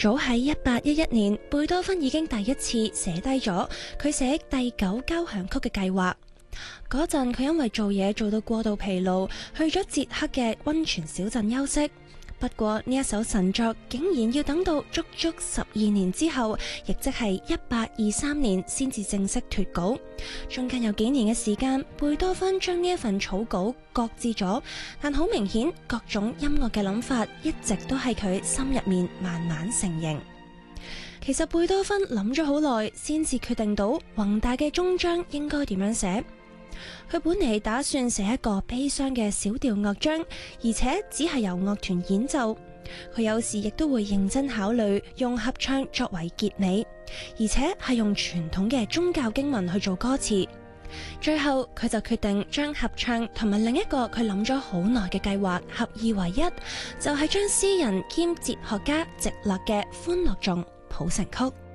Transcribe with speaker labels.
Speaker 1: 早喺1811年，貝多芬已經第一次寫低咗佢寫第9交響曲嘅計劃。嗰陣佢因為做嘢做到過度疲勞，去咗捷克嘅溫泉小鎮休息。不過呢一首神作竟然要等到足足12年之後，亦即係1823年先至正式脫稿。中間有幾年嘅時間，貝多芬將呢一份草稿擱置咗，但好明顯各種音樂嘅諗法一直都喺佢心入面慢慢成型。其實貝多芬諗咗好耐，先至決定到宏大嘅終章應該點樣寫。佢本嚟打算寫一個悲傷嘅小調樂章，而且只係由樂團演奏。佢有時亦都會認真考慮用合唱作為結尾，而且係用傳統嘅宗教經文去做歌詞。最後佢就決定將合唱同埋另一個佢諗咗好耐嘅計劃合二為一，就係將詩人兼哲學家席勒嘅《歡樂頌》譜成曲。